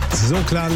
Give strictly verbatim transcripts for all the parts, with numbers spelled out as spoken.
So klang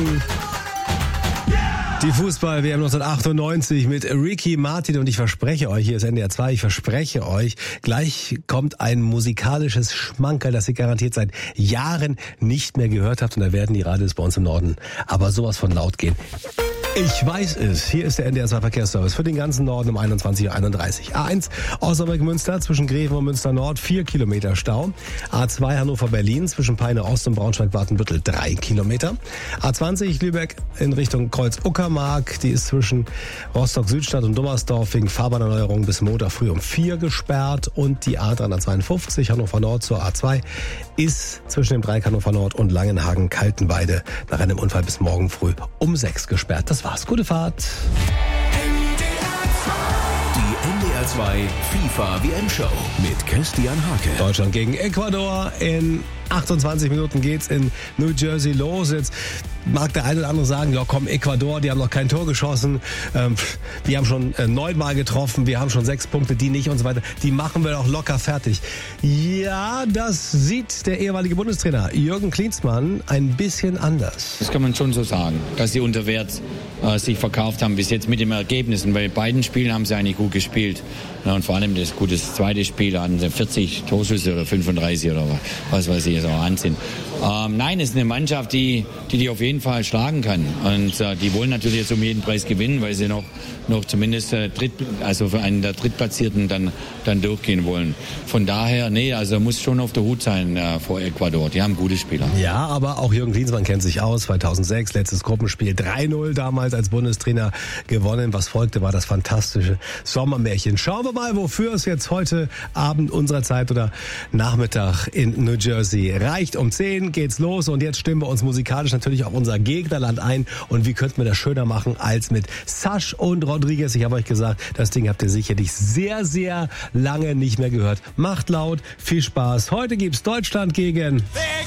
die Fußball-W M neunzehnhundertachtundneunzig mit Ricky Martin und ich verspreche euch, hier ist N D R zwei, ich verspreche euch, gleich kommt ein musikalisches Schmankerl, das ihr garantiert seit Jahren nicht mehr gehört habt und da werden die Radios bei uns im Norden aber sowas von laut gehen. Ich weiß es. Hier ist der N D R zwei Verkehrsservice für den ganzen Norden um einundzwanzig Uhr einunddreißig. A eins Osnabrück-Münster zwischen Greven und Münster-Nord vier Kilometer Stau. A zwei Hannover-Berlin zwischen Peine-Ost und Braunschweig-Wartenbüttel drei Kilometer. A zwanzig Lübeck in Richtung Kreuz-Uckermark. Die ist zwischen Rostock-Südstadt und Dummersdorf wegen Fahrbahnerneuerung bis Montag früh um vier gesperrt. Und die A dreihundertzweiundfünfzig Hannover-Nord zur A zwei ist zwischen dem Dreieck Hannover-Nord und Langenhagen-Kaltenweide nach einem Unfall bis morgen früh um sechs gesperrt. Das war's. Gute Fahrt. Die N D R zwei FIFA-W M-Show mit Christian Hake. Deutschland gegen Ecuador. In achtundzwanzig Minuten geht's in New Jersey los. Jetzt mag der eine oder andere sagen, ja komm, Ecuador, die haben noch kein Tor geschossen. Ähm, die haben schon äh, neunmal getroffen, wir haben schon sechs Punkte, die nicht und so weiter. Die machen wir doch locker fertig. Ja, das sieht der ehemalige Bundestrainer Jürgen Klinsmann ein bisschen anders. Das kann man schon so sagen, dass sie unter Wert äh, sich verkauft haben bis jetzt mit den Ergebnissen. Bei beiden Spielen haben sie eigentlich gut gespielt. Ja, und vor allem das gute zweite Spiel hatten sie vierzig Torschüsse oder fünfunddreißig oder was weiß ich, ist auch Wahnsinn. Ähm, nein, es ist eine Mannschaft, die die, die auf jeden Fall schlagen kann. Und äh, die wollen natürlich jetzt um jeden Preis gewinnen, weil sie noch, noch zumindest äh, Dritt, also für einen der Drittplatzierten dann, dann durchgehen wollen. Von daher, nee, also muss schon auf der Hut sein äh, vor Ecuador. Die haben gute Spieler. Ja, aber auch Jürgen Klinsmann kennt sich aus. zweitausendsechs, letztes Gruppenspiel drei null damals als Bundestrainer gewonnen. Was folgte, war das fantastische Sommermärchen. Schauen wir mal, wofür es jetzt heute Abend unserer Zeit oder Nachmittag in New Jersey reicht. Um zehn geht's los und jetzt stimmen wir uns musikalisch natürlich auf unser Gegnerland ein. Und wie könnten wir das schöner machen als mit Sash und Rodriguez? Ich habe euch gesagt, das Ding habt ihr sicherlich sehr, sehr lange nicht mehr gehört. Macht laut, viel Spaß. Heute gibt's Deutschland gegen